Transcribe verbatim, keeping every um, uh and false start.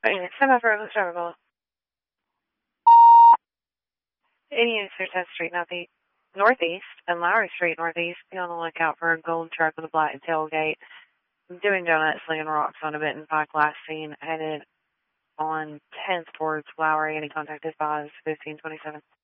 Okay, semi-pro, let's start with eighty-eight Success Street northeast, northeast and Lowry Street northeast. Be on the lookout for a gold truck with a black tailgate. Doing donuts, slinging rocks on a Benton Pike last seen headed on tenth towards Lowry. Any contact is five fifteen twenty-seven.